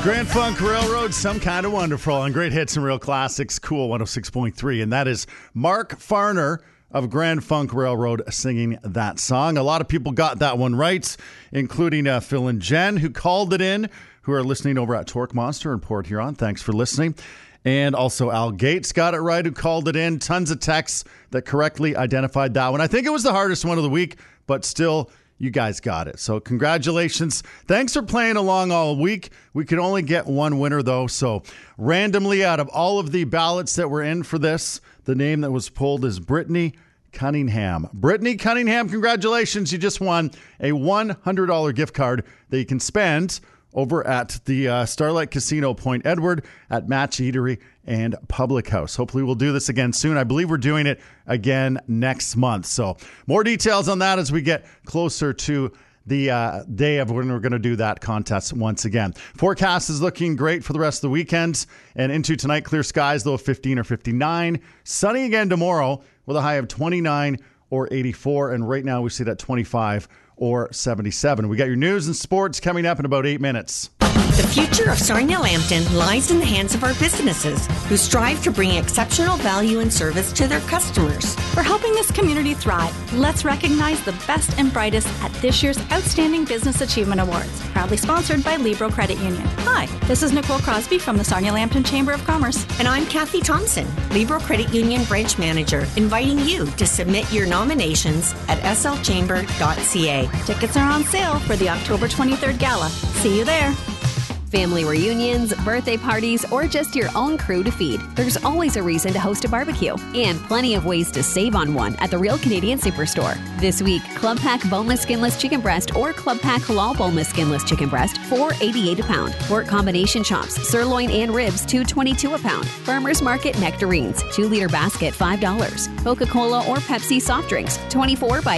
Grand Funk Railroad, Some Kind of Wonderful, on Great Hits and Real Classics, Cool 106.3. And that is Mark Farner of Grand Funk Railroad singing that song. A lot of people got that one right, including Phil and Jen, who called it in, who are listening over at Torque Monster in Port Huron. Thanks for listening. And also Al Gates got it right, who called it in. Tons of texts that correctly identified that one. I think it was the hardest one of the week, but still, you guys got it. So congratulations. Thanks for playing along all week. We could only get one winner, though. So randomly, out of all of the ballots that were in for this, the name that was pulled is Brittany Cunningham. Brittany Cunningham, congratulations. You just won a $100 gift card that you can spend over at the Starlight Casino Point Edward at Match Eatery and Public House. Hopefully we'll do this again soon. I believe we're doing it again next month. So more details on that as we get closer to the day of when we're going to do that contest once again. Forecast is looking great for the rest of the weekend and into tonight. Clear skies, though, 15 or 59. Sunny again tomorrow with a high of 29 or 84. And right now we see that 25 or 77. We got your news and sports coming up in about 8 minutes. The future of Sarnia Lambton lies in the hands of our businesses who strive to bring exceptional value and service to their customers. For helping this community thrive, let's recognize the best and brightest at this year's Outstanding Business Achievement Awards, proudly sponsored by Libro Credit Union. Hi, this is Nicole Crosby from the Sarnia Lambton Chamber of Commerce. And I'm Kathy Thompson, Libro Credit Union Branch Manager, inviting you to submit your nominations at slchamber.ca. Tickets are on sale for the October 23rd Gala. See you there. Family reunions, birthday parties, or just your own crew to feed. There's always a reason to host a barbecue and plenty of ways to save on one at the Real Canadian Superstore. This week, Club Pack Boneless Skinless Chicken Breast or Club Pack Halal Boneless Skinless Chicken Breast, $4.88 a pound. Pork combination chops, sirloin and ribs, $2.22 a pound. Farmers Market nectarines, 2-liter basket, $5. Coca-Cola or Pepsi soft drinks, 24 by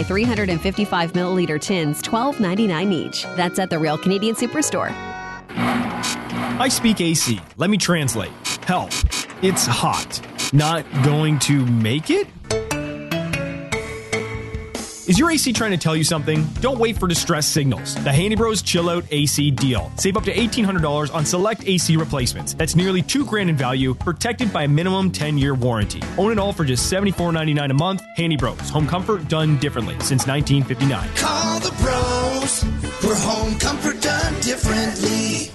355 milliliter tins, $12.99 each. That's at the Real Canadian Superstore. I speak AC. Let me translate. Help. It's hot. Not going to make it? Is your AC trying to tell you something? Don't wait for distress signals. The Handy Bros Chill Out AC deal. Save up to $1,800 on select AC replacements. That's nearly $2,000 in value, protected by a minimum 10-year warranty. Own it all for just $74.99 a month. Handy Bros. Home comfort done differently since 1959. Call the pros for home comfort done differently.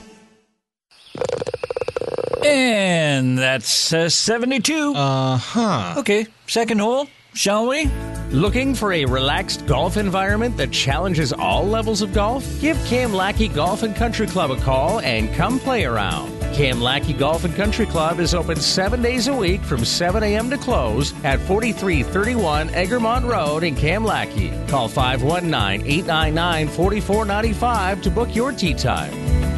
And that's 72. Okay, second hole, shall we? Looking for a relaxed golf environment that challenges all levels of golf? Give Cam Lackey Golf and Country Club a call and come play around. Cam Lackey Golf and Country Club is open 7 days a week from 7 a.m. to close at 4331 Egremont Road in Cam Lackey. Call 519-899-4495 to book your tee time.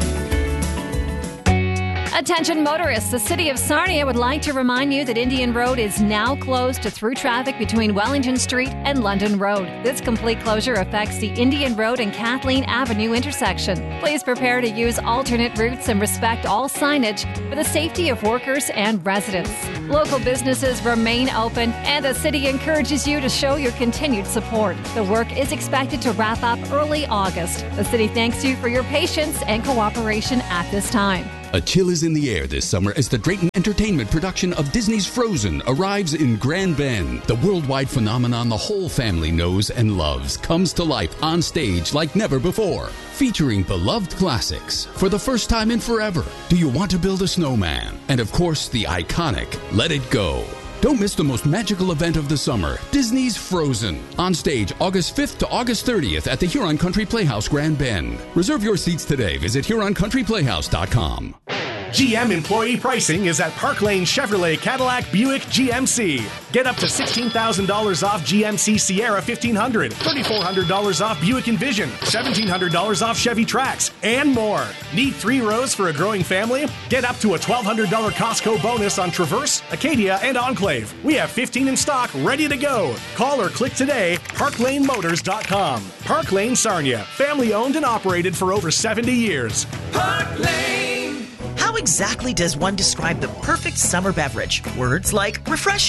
Attention motorists, the City of Sarnia would like to remind you that Indian Road is now closed to through traffic between Wellington Street and London Road. This complete closure affects the Indian Road and Kathleen Avenue intersection. Please prepare to use alternate routes and respect all signage for the safety of workers and residents. Local businesses remain open, and the city encourages you to show your continued support. The work is expected to wrap up early August. The city thanks you for your patience and cooperation at this time. A chill is in the air this summer as the Drayton Entertainment production of Disney's Frozen arrives in Grand Bend. The worldwide phenomenon the whole family knows and loves comes to life on stage like never before. Featuring beloved classics for the first time in forever. Do You Want to Build a Snowman? And of course, the iconic Let It Go. Don't miss the most magical event of the summer, Disney's Frozen. On stage August 5th to August 30th at the Huron Country Playhouse, Grand Bend. Reserve your seats today. Visit HuronCountryPlayhouse.com. GM employee pricing is at Park Lane Chevrolet Cadillac Buick GMC. Get up to $16,000 off GMC Sierra 1500, $3,400 off Buick Envision, $1,700 off Chevy Trax, and more. Need 3 rows for a growing family? Get up to a $1,200 Costco bonus on Traverse, Acadia, and Enclave. We have 15 in stock, ready to go. Call or click today, parklanemotors.com. Park Lane Sarnia, family owned and operated for over 70 years. Park Lane. How exactly does one describe the perfect summer beverage? Words like refreshing,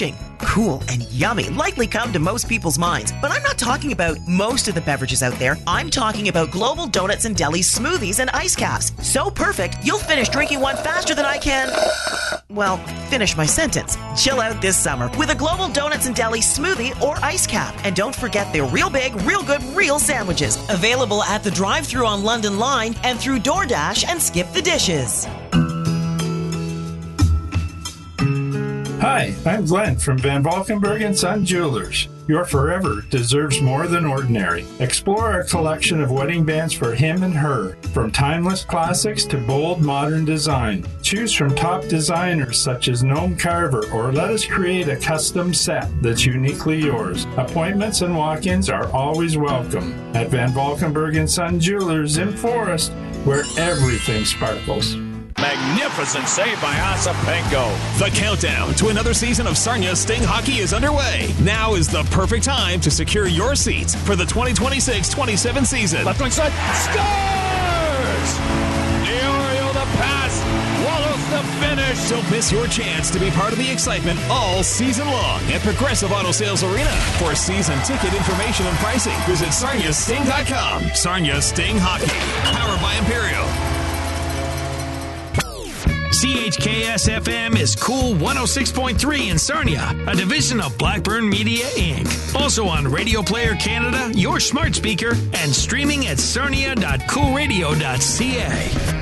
cool and yummy likely come to most people's minds, but I'm not talking about most of the beverages out there. I'm talking about Global Donuts and Deli smoothies and ice caps. So perfect, you'll finish drinking one faster than I can, well, finish my sentence. Chill out this summer with a Global Donuts and Deli smoothie or ice cap. And don't forget their real big, real good, real sandwiches. Available at the drive-thru on London Line and through DoorDash and Skip the Dishes. Hi, I'm Glenn from Van Valkenburg & Son Jewelers. Your forever deserves more than ordinary. Explore our collection of wedding bands for him and her, from timeless classics to bold modern design. Choose from top designers such as Gnome Carver, or let us create a custom set that's uniquely yours. Appointments and walk-ins are always welcome at Van Valkenburg & Son Jewelers in Forest, where everything sparkles. Magnificent save by Asapenko. The countdown to another season of Sarnia Sting Hockey is underway. Now is the perfect time to secure your seats for the 2026-27 season. Left wing side, scores! Diorio the pass, Wallace the finish. Don't miss your chance to be part of the excitement all season long at Progressive Auto Sales Arena. For season ticket information and pricing, visit SarniaSting.com. Sarnia Sting Hockey, powered by Imperial. CHKS-FM is Cool 106.3 in Sarnia, a division of Blackburn Media, Inc. Also on Radio Player Canada, your smart speaker, and streaming at sarnia.coolradio.ca.